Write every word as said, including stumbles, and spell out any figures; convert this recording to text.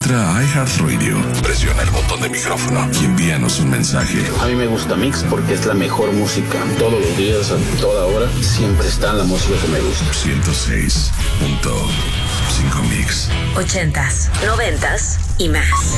Entra a iHeartRadio, presiona el botón de micrófono y envíanos un mensaje. A mí me gusta Mix porque es la mejor música. Todos los días, a toda hora, siempre está la música que me gusta. ciento seis punto cinco Mix. Ochentas, noventas y más.